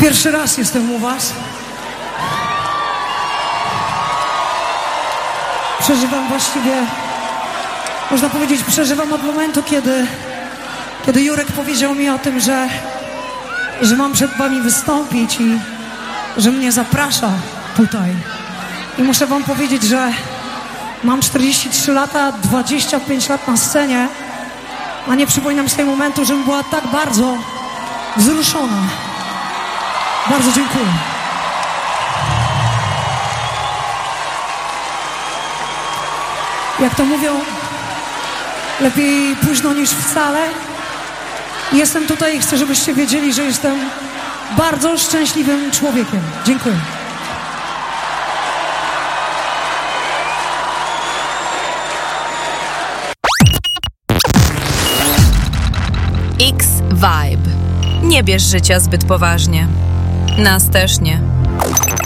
Pierwszy raz jestem u was. Przeżywam właściwie, można powiedzieć, przeżywam od momentu, kiedy Jurek powiedział mi o tym, że mam przed wami wystąpić i że mnie zaprasza tutaj. I muszę wam powiedzieć, że mam 43 lata, 25 lat na scenie, a nie przypominam z tego momentu, żebym była tak bardzo wzruszona. Bardzo dziękuję. Jak to mówią, lepiej późno niż wcale. Jestem tutaj i chcę, żebyście wiedzieli, że jestem bardzo szczęśliwym człowiekiem. Dziękuję. X-Vibe. Nie bierz życia zbyt poważnie. Nas też nie.